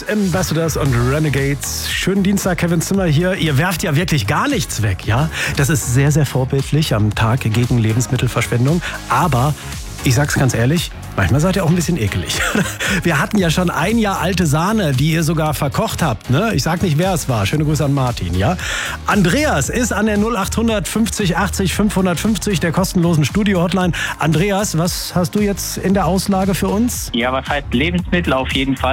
Ambassadors und Renegades. Schönen Dienstag, Kevin Zimmer hier. Ihr werft ja wirklich gar nichts weg, ja? Das ist sehr, sehr vorbildlich am Tag gegen Lebensmittelverschwendung. Aber ich sag's ganz ehrlich, manchmal seid ihr auch ein bisschen ekelig. Wir hatten ja schon 1 Jahr alte Sahne, die ihr sogar verkocht habt. Ne? Ich sag nicht, wer es war. Schöne Grüße an Martin. Ja? Andreas ist an der 0800 50 80 550 der kostenlosen Studio-Hotline. Andreas, was hast du jetzt in der Auslage für uns? Ja, was heißt Lebensmittel auf jeden Fall?